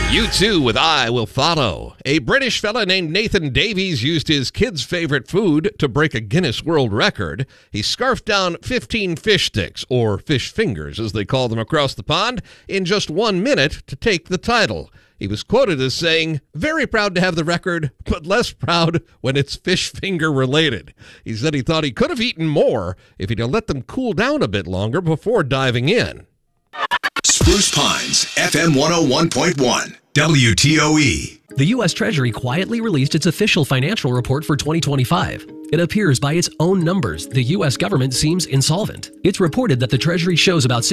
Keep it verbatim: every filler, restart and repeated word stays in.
U two with I Will Follow. A British fella named Nathan Davies used his kid's favorite food to break a Guinness World Record. He scarfed down fifteen fish sticks, or fish fingers as they call them across the pond, in just one minute to take the title. He was quoted as saying, "Very proud to have the record, but less proud when it's fish finger related." He said he thought he could have eaten more if he'd have let them cool down a bit longer before diving in. Spruce Pines, F M one oh one point one, W T O E. The U S Treasury quietly released its official financial report for twenty twenty-five. It appears by its own numbers the U S government seems insolvent. It's reported that the Treasury shows about